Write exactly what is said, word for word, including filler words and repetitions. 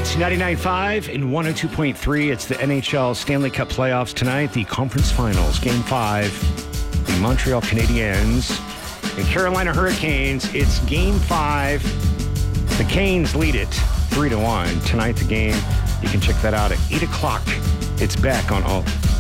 ninety-nine point five and one oh two point three. It's the N H L Stanley Cup playoffs tonight. The conference finals, game five. The Montreal Canadiens and Carolina Hurricanes. It's game five. The Canes lead it three to one. Tonight, the game, you can check that out at eight o'clock. It's back on all.